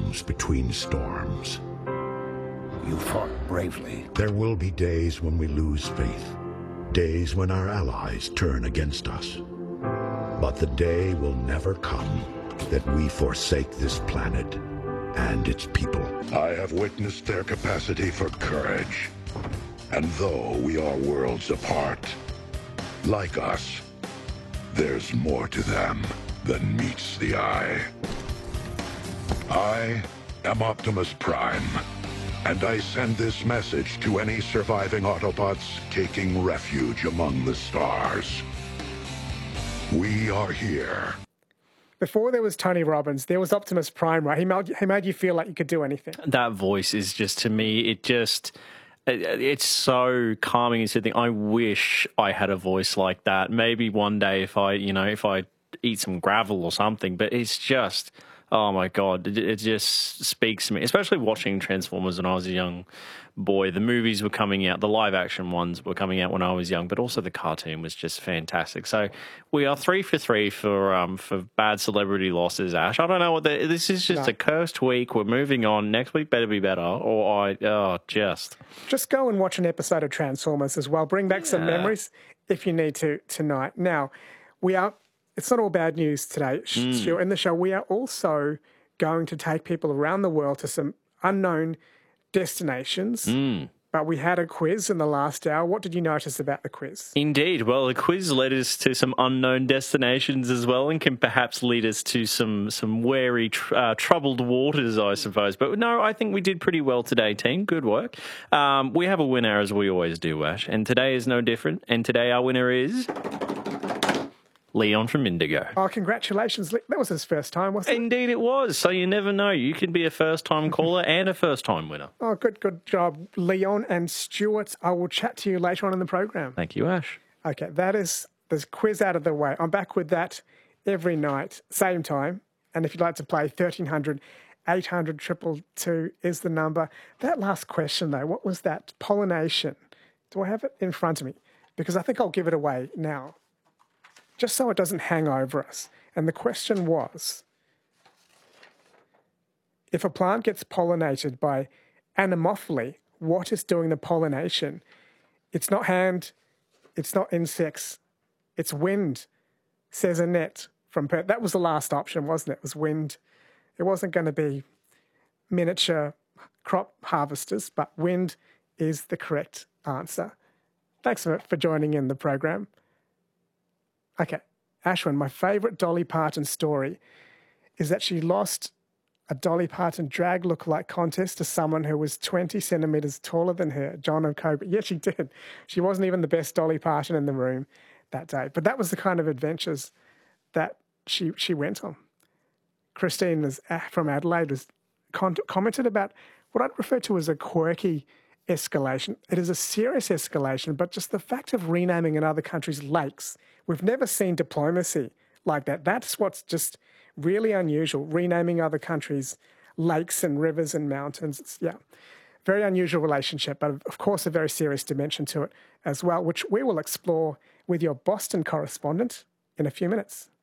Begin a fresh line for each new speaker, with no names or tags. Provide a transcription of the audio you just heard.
comes between storms.
You fought bravely.
There will be days when we lose faith, days when our allies turn against us. But the day will never come that we forsake this planet and its people. I have witnessed their capacity for courage. And though we are worlds apart, like us, there's more to them than meets the eye. I am Optimus Prime, and I send this message to any surviving Autobots taking refuge among the stars. We are here.
Before there was Tony Robbins, there was Optimus Prime, right? He made you feel like you could do anything.
That voice is just, to me, it's so calming and soothing. I wish I had a voice like that. Maybe one day if I eat some gravel or something, but it's just, oh my God, it just speaks to me, especially watching Transformers when I was a young boy. The movies were coming out, the live action ones were coming out when I was young, but also the cartoon was just fantastic. So we are 3 for 3 for bad celebrity losses, Ash. I don't know this is just a cursed week. We're moving on. Next week better be better, Just
go and watch an episode of Transformers as well. Bring back some memories if you need to tonight. Now, it's not all bad news today, Stu. In the show, we are also going to take people around the world to some unknown destinations. But we had a quiz in the last hour. What did you notice about the quiz?
Indeed. Well, the quiz led us to some unknown destinations as well, and can perhaps lead us to some wary, troubled waters, I suppose. But no, I think we did pretty well today, team. Good work. We have a winner, as we always do, Ash, and today is no different. And today our winner is Leon from Indigo.
Oh, congratulations. That was his first time, wasn't it?
Indeed it was. So you never know. You can be a first-time caller and a first-time winner.
Oh, good job, Leon and Stuart. I will chat to you later on in the program.
Thank you, Ash.
Okay, that is the quiz out of the way. I'm back with that every night, same time. And if you'd like to play, 1300 800 222 is the number. That last question, though, what was that? Pollination. Do I have it in front of me? Because I think I'll give it away now, just so it doesn't hang over us. And the question was, if a plant gets pollinated by anemophily, what is doing the pollination? It's not hand, it's not insects, it's wind, says Annette from Perth. That was the last option, wasn't it? It was wind. It wasn't going to be miniature crop harvesters, but wind is the correct answer. Thanks for joining in the program. Okay, Ashwin, my favourite Dolly Parton story is that she lost a Dolly Parton drag lookalike contest to someone who was 20 centimetres taller than her, John O'Cobra. Yeah, she did. She wasn't even the best Dolly Parton in the room that day. But that was the kind of adventures that she went on. Christine from Adelaide was commented about what I'd refer to as a quirky escalation. It is a serious escalation, but just the fact of renaming in other countries lakes, we've never seen diplomacy like that. That's what's just really unusual, renaming other countries lakes and rivers and mountains. It's, very unusual relationship, but of course a very serious dimension to it as well, which we will explore with your Boston correspondent in a few minutes.